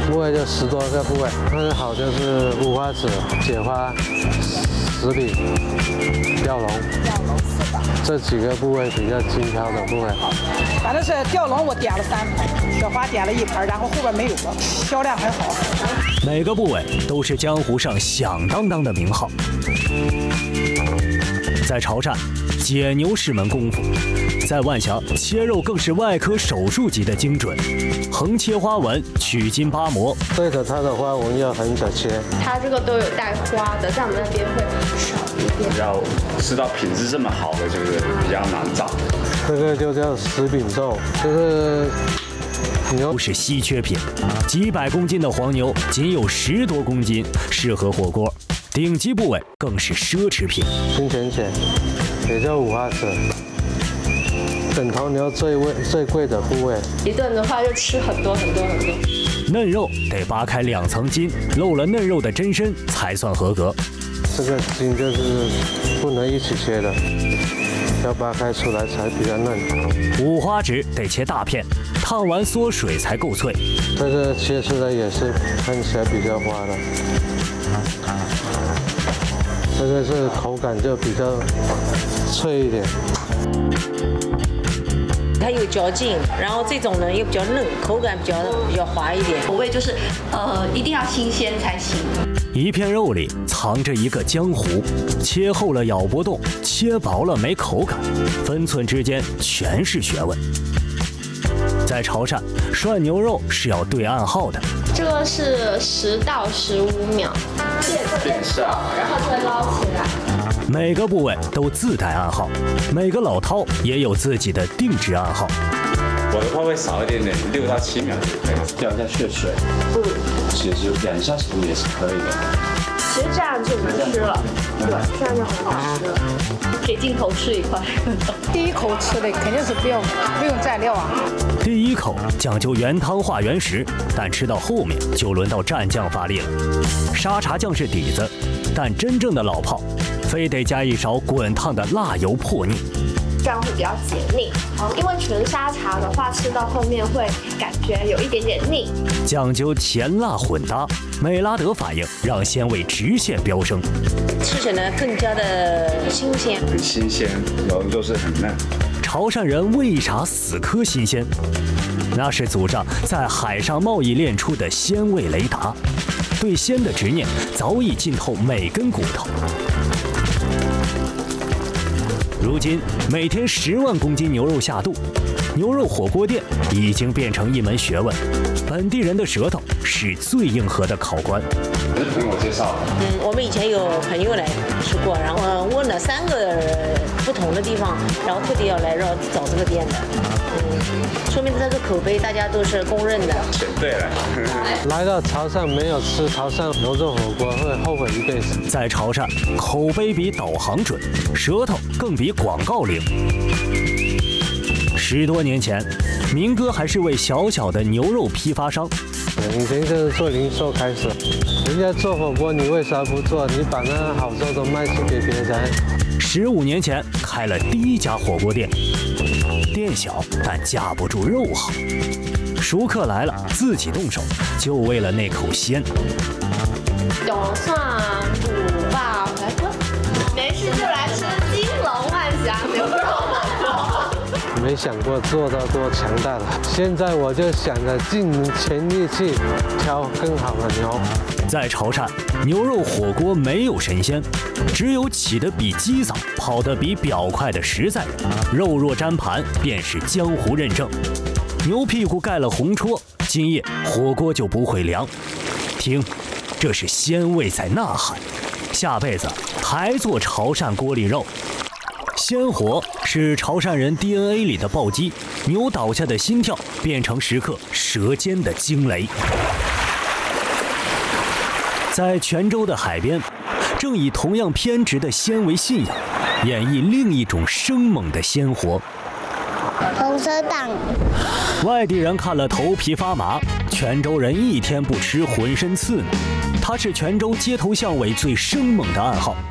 部位就10多个部位。但是好就是五花趾、解花、石饼、吊龙这几个部位比较精挑的部位。 反正是吊龙我点了3盘，雪花点了1盘，然后后边没有了，销量很好。 每个部位都是江湖上响当当的名号。在潮汕，解牛是门功夫；在万祥，切肉更是外科手术级的精准，横切花纹，取筋扒模。 对着它的花纹要横着切。 它这个都有带花的，在我们那边会少一点。 要吃到品质这么好的，就是比较难找。 这个就叫石饼肉，就是牛是稀缺品，几百公斤的黄牛仅有10多公斤，适合火锅。顶级部位更是奢侈品。 金钱血，也叫五花趾，整头牛最贵的部位。 一顿的话就吃很多。 嫩肉得扒开2层筋，露了嫩肉的真身才算合格。 这个筋就是不能一起切的，要扒开出来才比较嫩。 五花趾得切大片，烫完缩水才够脆。 这个切出来也是看起来比较花的。这个是口感就比较脆一点。 它有嚼劲，然后这种呢又比较嫩，口感比较滑一点。 口味就是一定要新鲜才行。 一片肉里藏着一个江湖，切厚了咬不动，切薄了没口感，分寸之间全是学问。在潮汕，涮牛肉是要对暗号的。 这个是10到15秒， 变色， 然后再捞起来。 每个部位都自带暗号，每个老饕也有自己的定制暗号。 我的话会少一点点，6到7秒就可以了。掉一下血水，其实2下其实也是可以的。 其实这样就能吃了，对，这样就很好吃了。 给镜头吃一块。 第一口吃的肯定是不用蘸料啊。 第一口讲究原汤化原食，但吃到后面就轮到蘸酱发力了。沙茶酱是底子，但真正的老炮非得加一勺滚烫的辣油破腻， 这样会比较解腻。因为纯沙茶的话，吃到后面会感觉有一点点腻。 讲究甜辣混搭，美拉德反应让鲜味直线飙升， 吃起来更加的新鲜。 很新鲜，肉是很嫩。 潮汕人为啥死磕新鲜？那是祖上在海上贸易练出的鲜味雷达，对鲜的执念早已浸透每根骨头。如今每天10万公斤牛肉下肚，牛肉火锅店已经变成一门学问。本地人的舌头是最硬核的考官。 是朋友介绍的。 我们以前有朋友来吃过，然后问了3个不同的地方，然后特地要来找这个店的。说明它的口碑大家都是公认的。 选对了。 来到潮汕没有吃潮汕牛肉火锅会后悔一辈子。 在潮汕，口碑比导航准，舌头更比广告灵。10多年前，明哥还是位小小的牛肉批发商。 以前就是做零售开始，人家做火锅，你为啥不做？你把那好肉都卖去给别人。 15年前开了第1家火锅店，店小但架不住肉好，熟客来了自己动手，就为了那口鲜。 有蒜、卤爆、排骨，没事就来吃金龙万祥牛肉火锅。 没想过做到多强大的，现在我就想着尽全力去挑更好的牛。 在潮汕，牛肉火锅没有神仙，只有起得比鸡早、跑得比表快的实在人。肉若沾盘，便是江湖认证。牛屁股盖了红戳，今夜火锅就不会凉。听，这是鲜味在呐喊。下辈子还做潮汕锅里肉。鲜活是潮汕人 DNA 里的暴击，牛倒下的心跳变成时刻舌尖的惊雷。在泉州的海边，正以同样偏执的鲜为信仰，演绎另一种生猛的鲜活。 红色党， 外地人看了头皮发麻，泉州人1天不吃浑身刺挠。它是泉州街头巷尾最生猛的暗号。